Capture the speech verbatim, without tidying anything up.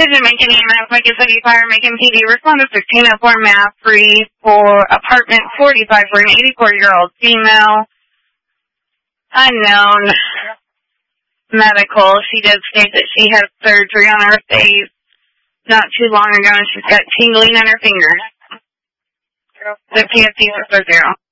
Attention, Macon E M S, Macon City Fire, Macon P D. Respond to sixteen oh four map three for apartment forty-five for an eighty-four-year-old female. Unknown. Medical. She did state that she had surgery on her face not too long ago, and she's got tingling in her fingers. The P S C is zero.